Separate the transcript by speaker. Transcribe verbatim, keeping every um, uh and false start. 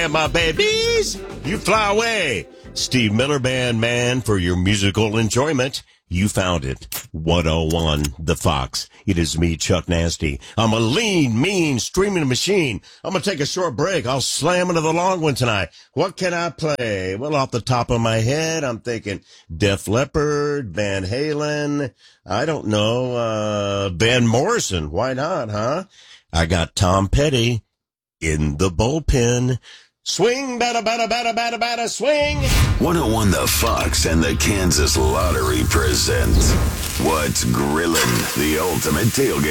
Speaker 1: And my babies, you fly away. Steve Miller Band, man, for your musical enjoyment. You found it. one oh one The Fox. It is me, Chuck Nasty. I'm a lean, mean, streaming machine. I'm going to take a short break. I'll slam into the long one tonight. What can I play? Well, off the top of my head, I'm thinking Def Leppard, Van Halen. I don't know, uh, Van Morrison. Why not, huh? I got Tom Petty in the bullpen. Swing, batta, batta, batta, batta, batta, swing.
Speaker 2: one oh one The Fox and the Kansas Lottery present What's Grillin', the ultimate tailgate.